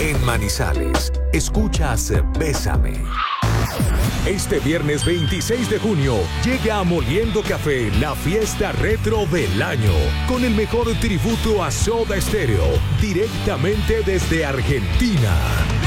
En Manizales, escuchas Bésame. Este viernes 26 de junio llega a Moliendo Café la fiesta retro del año, con el mejor tributo a Soda Stereo, directamente desde Argentina.